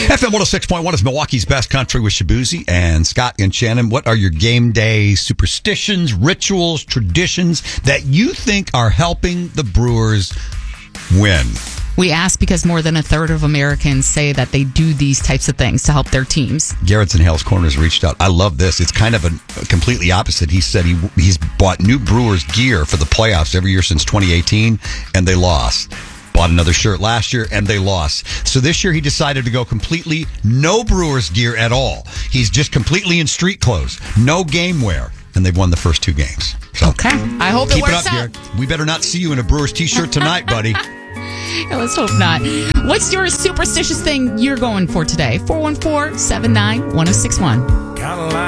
FM 106.1 is Milwaukee's best country with Shabuzi and Scott and Shannon. What are your game day superstitions, rituals, traditions that you think are helping the Brewers win? We ask because more than a third of Americans say that they do these types of things to help their teams. Garrett's in Hales Corners reached out. I love this. It's kind of a completely opposite. He said he's bought new Brewers gear for the playoffs every year since 2018, and they lost. Bought another shirt last year, and they lost. So this year he decided to go completely no Brewers gear at all. He's just completely in street clothes. No game wear. And they've won the first two games. So, okay. I hope it works out. Garrett. We better not see you in a Brewers t-shirt tonight, buddy. Let's hope not. What's your superstitious thing you're going for today? 414-79-1061.